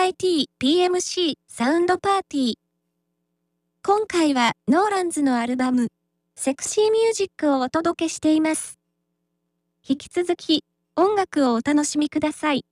MIT-PMC サウンドパーティー。今回はノーランズのアルバム、セクシーミュージックをお届けしています。引き続き、音楽をお楽しみください。